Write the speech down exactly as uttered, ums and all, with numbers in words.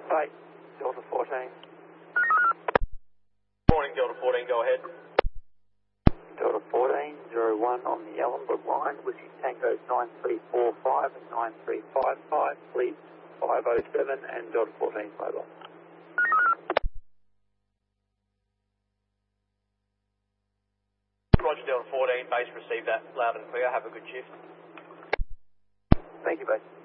Bye. Delta fourteen. Morning, Delta fourteen, go ahead. Delta fourteen, zero one on the Ellenbrook line, Whiskey Tango nine three four five and nine three five five, please five oh seven and Delta fourteen mobile. Roger, Delta fourteen, base received that loud and clear. Have a good shift. Thank you, base.